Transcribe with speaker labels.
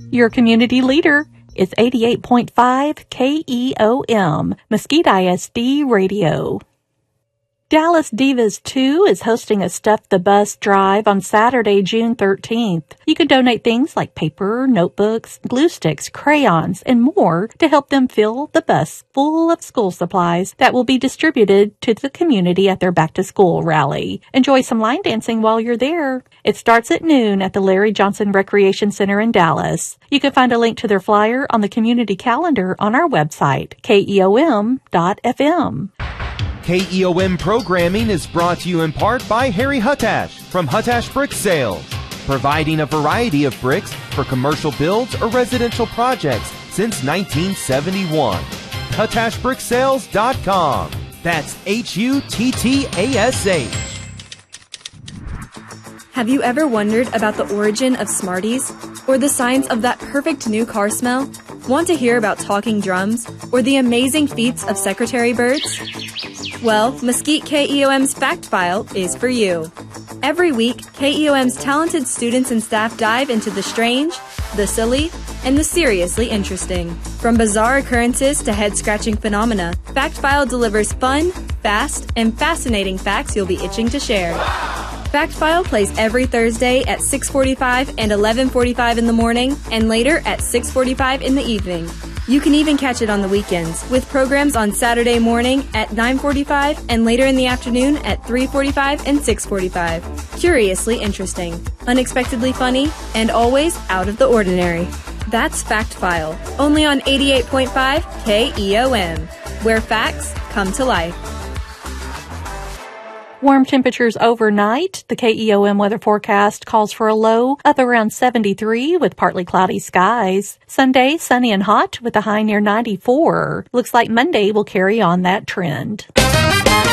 Speaker 1: Your community leader is 88.5 KEOM, Mesquite ISD Radio. Dallas Divas 2 is hosting a Stuff the Bus drive on Saturday, June 13th. You can donate things like paper, notebooks, glue sticks, crayons, and more to help them fill the bus full of school supplies that will be distributed to the community at their back-to-school rally. Enjoy some line dancing while you're there. It starts at noon at the Larry Johnson Recreation Center in Dallas. You can find a link to their flyer on the community calendar on our website, keom.fm.
Speaker 2: KEOM programming is brought to you in part by Harry Huttash from Huttash Brick Sales, providing a variety of bricks for commercial builds or residential projects since 1971. HuttashBrickSales.com. That's HUTTASH.
Speaker 3: Have you ever wondered about the origin of Smarties? Or the science of that perfect new car smell? Want to hear about talking drums? Or the amazing feats of secretary birds? Well, Mesquite KEOM's Fact File is for you. Every week, KEOM's talented students and staff dive into the strange, the silly, and the seriously interesting. From bizarre occurrences to head-scratching phenomena, Fact File delivers fun, fast, and fascinating facts you'll be itching to share. Fact File plays every Thursday at 6:45 and 11:45 in the morning, and later at 6:45 in the evening. You can even catch it on the weekends, with programs on Saturday morning at 9:45 and later in the afternoon at 3:45 and 6:45. Curiously interesting, unexpectedly funny, and always out of the ordinary. That's Fact File, only on 88.5 KEOM, where facts come to life.
Speaker 1: Warm temperatures overnight. The KEOM weather forecast calls for a low of around 73 with partly cloudy skies. Sunday, sunny and hot with a high near 94. Looks like Monday will carry on that trend.